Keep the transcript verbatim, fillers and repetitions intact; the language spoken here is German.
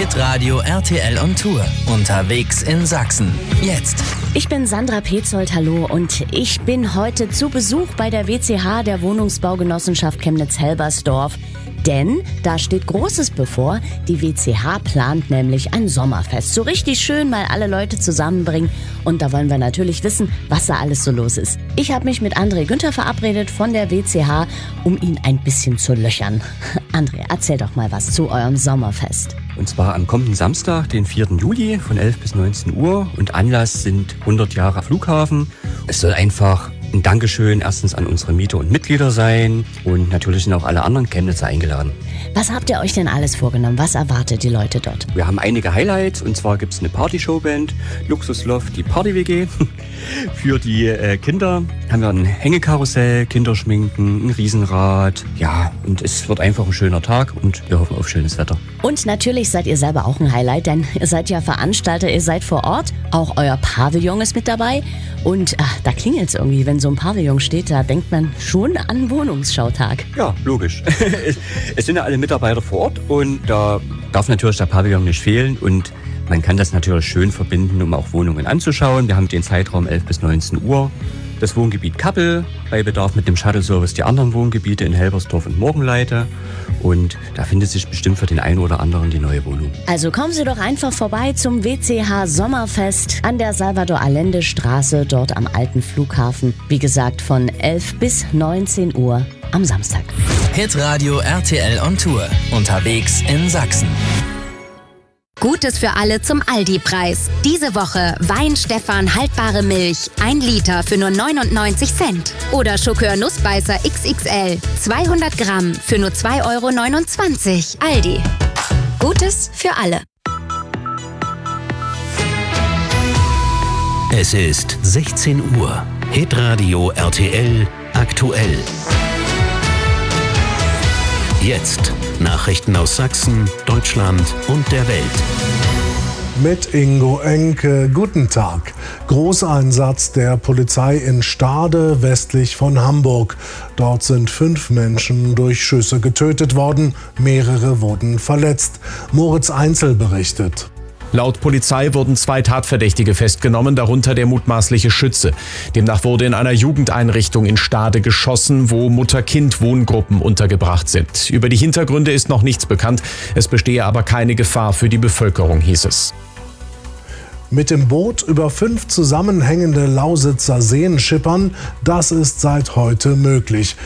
Hitradio R T L on Tour. Unterwegs in Sachsen. Jetzt. Ich bin Sandra Petzold, hallo, und ich bin heute zu Besuch bei der W C H, der Wohnungsbaugenossenschaft Chemnitz-Helbersdorf. Denn da steht Großes bevor. Die W C H plant nämlich ein Sommerfest. So richtig schön mal alle Leute zusammenbringen. Und da wollen wir natürlich wissen, was da alles so los ist. Ich habe mich mit André Günther verabredet von der W C H, um ihn ein bisschen zu löchern. André, erzähl doch mal was zu eurem Sommerfest. Und zwar am kommenden Samstag, den vierten Juli von elf bis neunzehn Uhr. Und Anlass sind hundert Jahre Flughafen. Es soll einfach ein Dankeschön erstens an unsere Mieter und Mitglieder sein. Und natürlich sind auch alle anderen Chemnitzer eingeladen. Was habt ihr euch denn alles vorgenommen? Was erwartet die Leute dort? Wir haben einige Highlights. Und zwar gibt es eine Party-Showband, Luxusloft, die Party-W G. Für die äh, Kinder haben wir ein Hängekarussell, Kinderschminken, ein Riesenrad. Ja, und es wird einfach ein schöner Tag und wir hoffen auf schönes Wetter. Und natürlich seid ihr selber auch ein Highlight, denn ihr seid ja Veranstalter, ihr seid vor Ort. Auch euer Pavillon ist mit dabei. Und ach, da klingelt es irgendwie, wenn so ein Pavillon steht, da denkt man schon an Wohnungsschautag. Ja, logisch. Es sind ja alle Mitarbeiter vor Ort und da darf natürlich der Pavillon nicht fehlen. Und man kann das natürlich schön verbinden, um auch Wohnungen anzuschauen. Wir haben den Zeitraum elf bis neunzehn Uhr. Das Wohngebiet Kappel, bei Bedarf mit dem Shuttle-Service die anderen Wohngebiete in Helbersdorf und Morgenleite. Und da findet sich bestimmt für den einen oder anderen die neue Wohnung. Also kommen Sie doch einfach vorbei zum W C H Sommerfest an der Salvador-Allende-Straße, dort am alten Flughafen. Wie gesagt, von elf bis neunzehn Uhr am Samstag. Hitradio R T L on Tour. Unterwegs in Sachsen. Gutes für alle zum Aldi-Preis. Diese Woche Wein Stefan haltbare Milch, ein Liter für nur neunundneunzig Cent. Oder Schokör Nussbeißer X X L, zweihundert Gramm für nur zwei Euro neunundzwanzig. Aldi. Gutes für alle. Es ist sechzehn Uhr. Hitradio R T L aktuell. Jetzt Nachrichten aus Sachsen, Deutschland und der Welt. Mit Ingo Enke, guten Tag. Großeinsatz der Polizei in Stade, westlich von Hamburg. Dort sind fünf Menschen durch Schüsse getötet worden, mehrere wurden verletzt. Moritz Einzel berichtet. Laut Polizei wurden zwei Tatverdächtige festgenommen, darunter der mutmaßliche Schütze. Demnach wurde in einer Jugendeinrichtung in Stade geschossen, wo Mutter-Kind-Wohngruppen untergebracht sind. Über die Hintergründe ist noch nichts bekannt. Es bestehe aber keine Gefahr für die Bevölkerung, hieß es. Mit dem Boot über fünf zusammenhängende Lausitzer Seen schippern, das ist seit heute möglich.